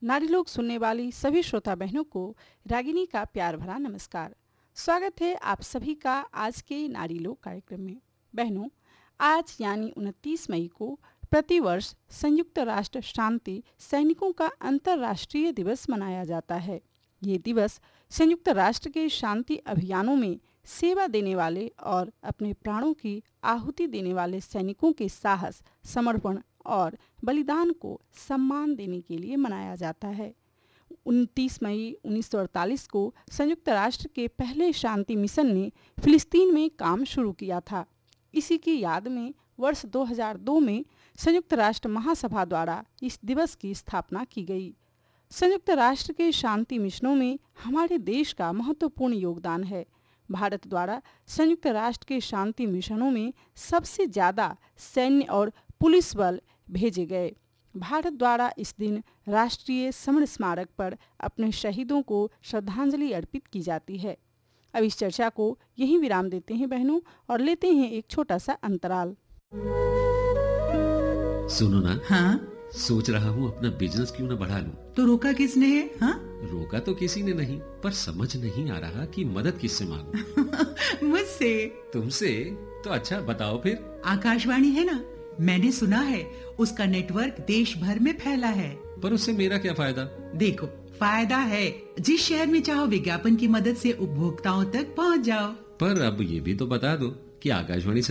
नारी लोग सुनने वाली सभी श्रोता बहनों को रागिनी का प्यार भरा नमस्कार। स्वागत है आप सभी का आज के नारी लोग कार्यक्रम में। बहनों, आज यानी 29 मई को प्रतिवर्ष संयुक्त राष्ट्र शांति सैनिकों का अंतर्राष्ट्रीय दिवस मनाया जाता है। ये दिवस संयुक्त राष्ट्र के शांति अभियानों में सेवा देने वाले और अपने प्राणों की आहुति देने वाले सैनिकों के साहस, समर्पण और बलिदान को सम्मान देने के लिए मनाया जाता है। 29 मई 1948 को संयुक्त राष्ट्र के पहले शांति मिशन ने फिलिस्तीन में काम शुरू किया था। इसी की याद में वर्ष 2002 में संयुक्त राष्ट्र महासभा द्वारा इस दिवस की स्थापना की गई। संयुक्त राष्ट्र के शांति मिशनों में हमारे देश का महत्वपूर्ण योगदान है। भारत द्वारा संयुक्त राष्ट्र के शांति मिशनों में सबसे ज़्यादा सैन्य और पुलिस बल भेजे गए। भारत द्वारा इस दिन राष्ट्रीय समर स्मारक पर अपने शहीदों को श्रद्धांजलि अर्पित की जाती है। अब इस चर्चा को यहीं विराम देते हैं बहनों और लेते हैं एक छोटा सा अंतराल। सुनो ना, हाँ? सोच रहा हूँ अपना बिजनेस क्यों ना बढ़ा लूं। तो रोका किसने है? हाँ? रोका तो किसी ने नहीं, पर समझ नहीं आ रहा कि मदद किससे मांगूं। मुझसे। तुमसे? तो अच्छा बताओ फिर। आकाशवाणी है ना, मैंने सुना है उसका नेटवर्क देश भर में फैला है। पर उससे मेरा क्या फायदा? देखो, फायदा है। जिस शहर में चाहो विज्ञापन की मदद से उपभोक्ताओं तक पहुँच जाओ। पर अब ये भी तो बता दो कि आकाशवाणी से